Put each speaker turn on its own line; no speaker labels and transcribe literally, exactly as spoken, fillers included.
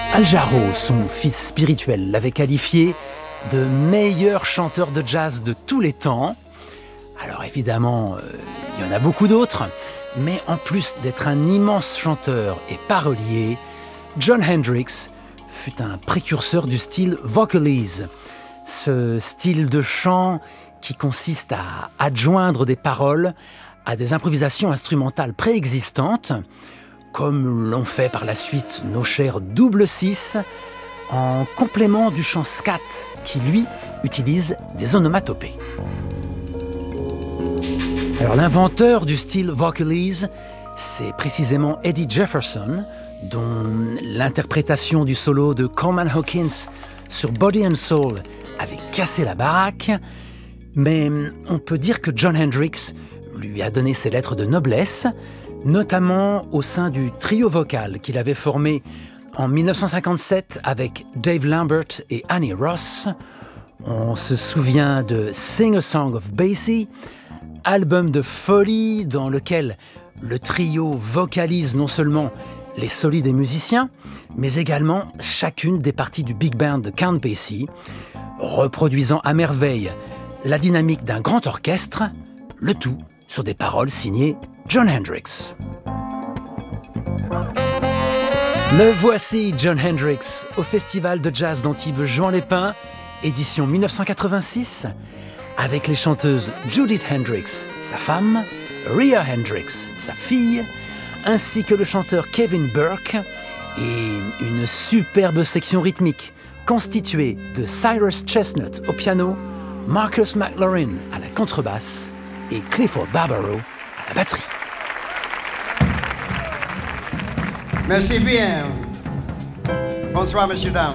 Al Jarreau, son fils spirituel, l'avait qualifié de meilleur chanteur de jazz de tous les temps. Alors évidemment, euh, il y en a beaucoup d'autres, mais en plus d'être un immense chanteur et parolier, Jon Hendricks fut un précurseur du style vocalese, ce style de chant qui consiste à adjoindre des paroles à des improvisations instrumentales préexistantes, comme l'ont fait par la suite nos chers Double Six, en complément du chant scat, qui lui utilise des onomatopées. Alors l'inventeur du style vocalese, c'est précisément Eddie Jefferson, dont l'interprétation du solo de Coleman Hawkins sur Body and Soul avait cassé la baraque, mais on peut dire que Jon Hendricks lui a donné ses lettres de noblesse, notamment au sein du trio vocal qu'il avait formé en dix-neuf cent cinquante-sept avec Dave Lambert et Annie Ross. On se souvient de Sing a Song of Basie, album de folie dans lequel le trio vocalise non seulement les solis des musiciens, mais également chacune des parties du big band de Count Basie, reproduisant à merveille la dynamique d'un grand orchestre, le tout sur des paroles signées Jon Hendricks. Le voici, Jon Hendricks, au Festival de Jazz d'Antibes Juan-les-Pins, édition dix-neuf cent quatre-vingt-six, avec les chanteuses Judith Hendricks, sa femme, Rhea Hendricks, sa fille, ainsi que le chanteur Kevin Burke, et une superbe section rythmique constituée de Cyrus Chestnut au piano, Marcus McLaurin à la contrebasse et Clifford Barbaro à la batterie.
Merci bien. Bonsoir, messieurs, dames.